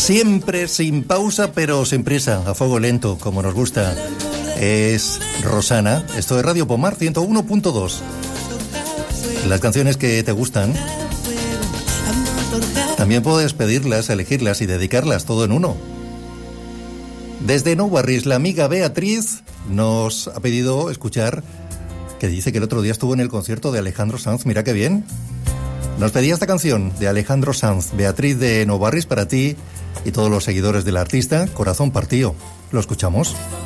Siempre sin pausa, pero sin prisa, a fuego lento, como nos gusta. Es Rosana. Esto es Radio Pomar 101.2. Las canciones que te gustan, también puedes pedirlas, elegirlas y dedicarlas todo en uno. Desde No Worries, la amiga Beatriz nos ha pedido escuchar, que dice que el otro día estuvo en el concierto de Alejandro Sanz. Mira qué bien. Nos pedía esta canción de Alejandro Sanz. Beatriz, de No Worries, para ti y todos los seguidores del artista. Corazón partido. ¿Lo escuchamos?